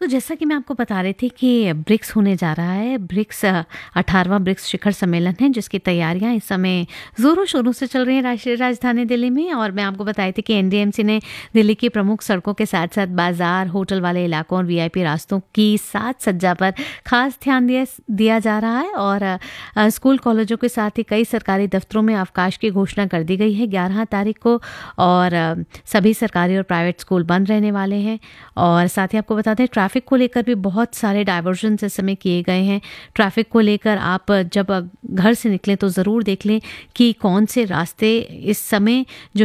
तो जैसा कि मैं आपको बता रही थी कि ब्रिक्स होने जा रहा है। ब्रिक्स 18वां ब्रिक्स शिखर सम्मेलन है जिसकी तैयारियां इस समय ज़ोरों शोरों से चल रही हैं राष्ट्रीय राजधानी दिल्ली में। और मैं आपको बताई थी कि एनडीएमसी ने दिल्ली की प्रमुख सड़कों के साथ साथ बाजार, होटल वाले इलाकों और वीआईपी रास्तों की साज सज्जा पर खास ध्यान दिया जा रहा है। और स्कूल कॉलेजों के साथ ही कई सरकारी दफ्तरों में अवकाश की घोषणा कर दी गई है 11 तारीख को। और सभी सरकारी और प्राइवेट स्कूल बंद रहने वाले हैं। और साथ ही आपको बता दें ट्रैफिक को लेकर भी बहुत सारे डाइवर्जन इस समय किए गए हैं। ट्रैफिक को लेकर आप जब घर से निकलें तो ज़रूर देख लें कि कौन से रास्ते इस समय जो